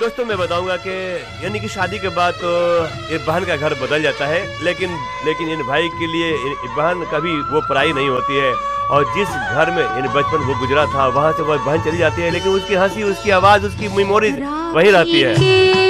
दोस्तों मैं बताऊंगा कि यानी कि शादी के बाद तो ये बहन का घर बदल जाता है, लेकिन इन भाई के लिए बहन कभी वो पराई नहीं होती है। और जिस घर में इन बचपन वो गुजरा था, वहाँ से वह बहन चली जाती है, लेकिन उसकी हंसी, उसकी आवाज़, उसकी मेमोरीज वही रहती है।